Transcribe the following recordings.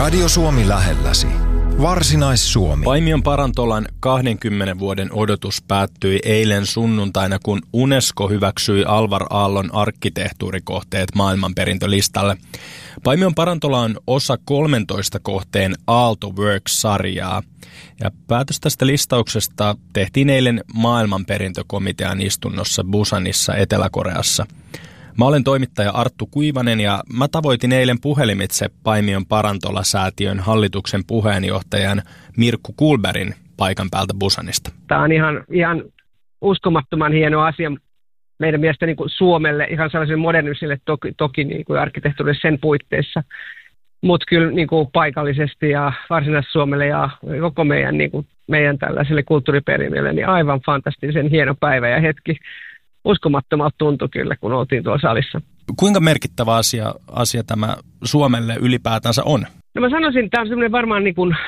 Radio Suomi lähelläsi. Varsinais-Suomi. Paimion Parantolan 20 vuoden odotus päättyi eilen sunnuntaina, kun UNESCO hyväksyi Alvar Aallon arkkitehtuurikohteet maailmanperintölistalle. Paimion Parantola on osa 13 kohteen Aalto Works-sarjaa. Ja päätös tästä listauksesta tehtiin eilen maailmanperintökomitean istunnossa Busanissa, Etelä-Koreassa. Mä olen toimittaja Arttu Kuivanen ja mä tavoitin eilen puhelimitse Paimion Parantola-säätiön hallituksen puheenjohtajan Mirkku Kuhlbergin paikan päältä Busanista. Tämä on ihan uskomattoman hieno asia meidän mielestä niin kuin Suomelle, ihan sellaiselle moderniselle toki niin kuin arkkitehtuurille sen puitteissa. Mutta kyllä niin kuin paikallisesti ja Varsinais-Suomelle ja koko meidän tällaiselle kulttuuriperinnölle niin aivan fantastisen hieno päivä ja hetki. Uskomattomalta tuntui kyllä, kun oltiin tuolla salissa. Kuinka merkittävä asia tämä Suomelle ylipäätänsä on? No mä sanoisin, että tämä on semmoinen varmaan niin kuin,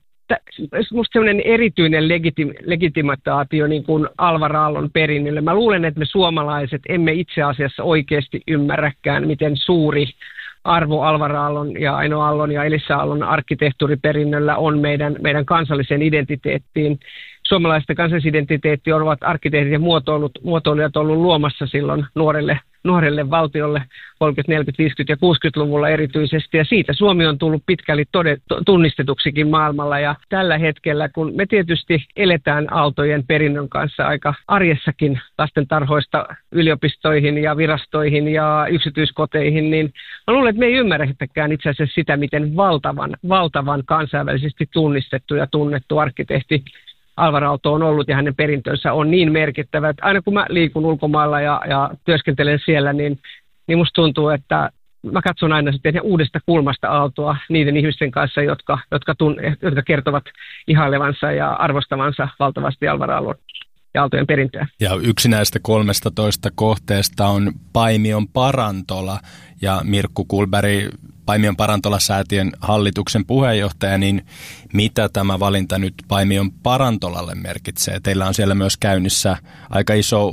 musta semmoinen erityinen legitimaatio niin kuin Alvar Aallon perinnölle. Mä luulen, että me suomalaiset emme itse asiassa oikeasti ymmärräkään, miten suuri arvo Alvar Aallon ja Aino Aallon ja Elisa Aallon arkkitehtuuriperinnöllä on meidän kansalliseen identiteettiin. Suomalaista kansallisidentiteettiä ovat arkkitehtit ja muotoilijat ollut luomassa silloin nuorelle valtiolle 30-, 40-, 50- ja 60-luvulla erityisesti. Ja siitä Suomi on tullut pitkälti tunnistetuksikin maailmalla. Ja tällä hetkellä, kun me tietysti eletään aaltojen perinnön kanssa aika arjessakin lastentarhoista yliopistoihin ja virastoihin ja yksityiskoteihin, niin mä luulen, että me ei ymmärretäkään itse asiassa sitä, miten valtavan kansainvälisesti tunnistettu ja tunnettu arkkitehti Alvar Aalto on ollut ja hänen perintönsä on niin merkittävä, että aina kun mä liikun ulkomailla ja työskentelen siellä, niin musta tuntuu, että mä katson aina sitten uudesta kulmasta Aaltoa niiden ihmisten kanssa, jotka kertovat ihailevansa ja arvostavansa valtavasti Alvar Aallon ja Aaltojen perintöä. Ja yksi näistä 13 kohteesta on Paimion Parantola ja Mirkku Kuhlberg, Paimion Parantola-säätiön hallituksen puheenjohtaja, niin mitä tämä valinta nyt Paimion Parantolalle merkitsee? Teillä on siellä myös käynnissä aika iso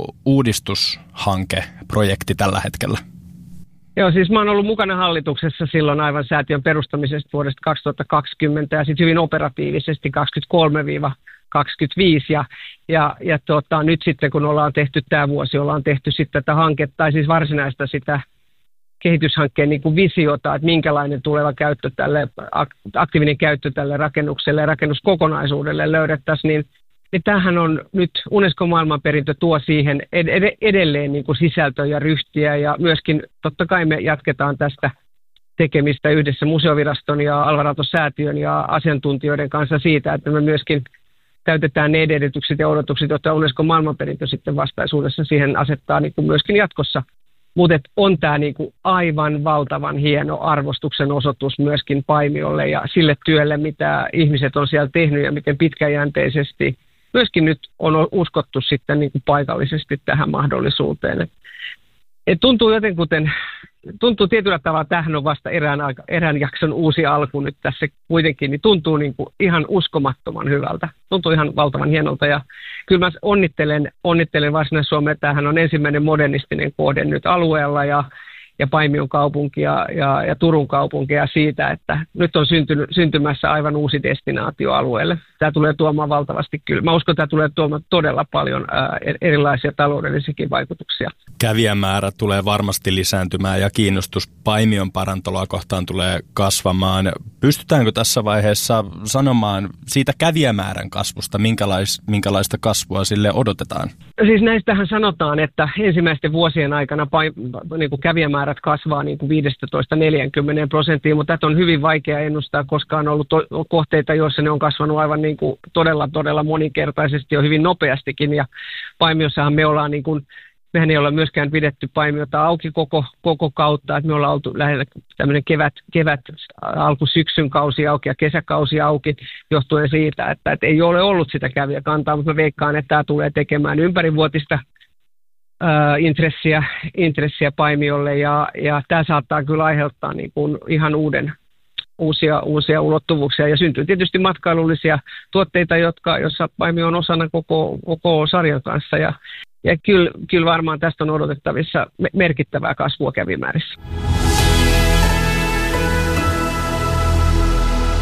uudistushankeprojekti tällä hetkellä. Joo, siis mä oon ollut mukana hallituksessa silloin aivan säätiön perustamisesta vuodesta 2020 ja sitten hyvin operatiivisesti 2023-2025 ja nyt sitten kun ollaan tehty tämä vuosi, ollaan tehty sitten tätä hanketta, tai siis varsinaista sitä kehityshankkeen niin kuin visiota, että minkälainen tuleva käyttö tälle, aktiivinen käyttö tälle rakennukselle ja rakennuskokonaisuudelle löydettäisiin, niin tämähän on nyt UNESCO maailmanperintö tuo siihen edelleen niin kuin sisältöä ja ryhtiä ja myöskin totta kai me jatketaan tästä tekemistä yhdessä Museoviraston ja Alvar Aalto-säätiön ja asiantuntijoiden kanssa siitä, että me myöskin täytetään ne edellytykset ja odotukset, joita UNESCO maailmanperintö sitten vastaisuudessa siihen asettaa niin kuin myöskin jatkossa. Mutta on tämä niinku aivan valtavan hieno arvostuksen osoitus myöskin Paimiolle ja sille työlle, mitä ihmiset on siellä tehnyt ja miten pitkäjänteisesti myöskin nyt on uskottu sitten niinku paikallisesti tähän mahdollisuuteen. Et tuntuu tietyllä tavalla, tämähän on vasta erään jakson uusi alku nyt tässä kuitenkin, niin tuntuu niinku ihan uskomattoman hyvältä. Tuntuu ihan valtavan hienolta ja kyllä mä onnittelen Varsinais-Suomea, tämähän on ensimmäinen modernistinen kohde nyt alueella ja Paimion kaupunkia ja Turun kaupunkia siitä, että nyt on syntymässä aivan uusi destinaatio alueelle. Tämä tulee tuomaan valtavasti kyllä. Mä uskon, että tämä tulee tuomaan todella paljon erilaisia taloudellisiakin vaikutuksia. Kävijämäärä tulee varmasti lisääntymään ja kiinnostus Paimion Parantolaa kohtaan tulee kasvamaan. Pystytäänkö tässä vaiheessa sanomaan siitä kävijämäärän kasvusta, minkälaista kasvua sille odotetaan? Siis näistähän sanotaan, että ensimmäisten vuosien aikana niin kuin kävijämäärät kasvaa niin kuin 15–40%, mutta tätä on hyvin vaikea ennustaa, koska on ollut kohteita, joissa ne on kasvanut aivan niin kuin todella moninkertaisesti ja hyvin nopeastikin. Ja Paimiossahan mehän ei olla myöskään pidetty Paimiota auki koko kautta, että me ollaan oltu lähellä tämmöinen kevät alkusyksyn kausi auki ja kesäkausi auki johtuen siitä, että ei ole ollut sitä kävijäkantaa, mutta mä veikkaan, että tämä tulee tekemään ympärivuotista intressiä Paimiolle ja tämä saattaa kyllä aiheuttaa niin kuin ihan uusia ulottuvuuksia ja syntyy tietysti matkailullisia tuotteita, jossa Paimio on osana koko sarjan kanssa ja kyllä varmaan tästä on odotettavissa merkittävää kasvua kävijämäärissä.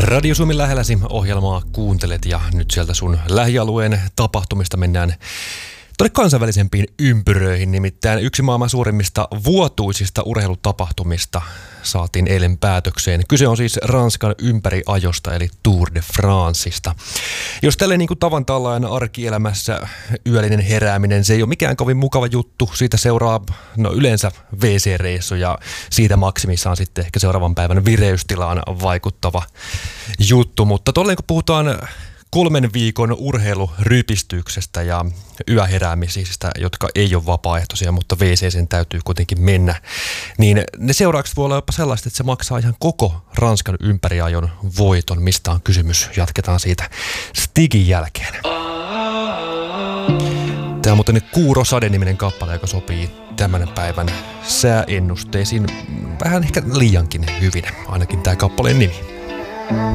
Radio Suomi lähelläsi -ohjelmaa kuuntelet ja nyt sieltä sun lähialueen tapahtumista mennään tuonne kansainvälisempiin ympyröihin. Nimittäin yksi maailman suurimmista vuotuisista urheilutapahtumista saatiin eilen päätökseen. Kyse on siis Ranskan ympäriajosta eli Tour de Franceista. Jos tälleen niin kuin tavan tallain arkielämässä yöllinen herääminen, se ei ole mikään kovin mukava juttu. Siitä seuraa yleensä WC-reissu ja siitä maksimissaan sitten ehkä seuraavan päivän vireystilaan vaikuttava juttu. Mutta tolleen kun puhutaan 3 viikon urheilurypistyksestä ja yöheräämisistä, jotka ei ole vapaaehtoisia, mutta WC:n täytyy kuitenkin mennä, niin ne seuraukset voi olla jopa sellaista, että se maksaa ihan koko Ranskan ympäriajon voiton. Mistä on kysymys? Jatketaan siitä Stigin jälkeen. Tämä on muuten Kuurosade-niminen kappale, joka sopii tämän päivän sääennusteisiin vähän ehkä liiankin hyvin, ainakin tämä kappaleen nimi.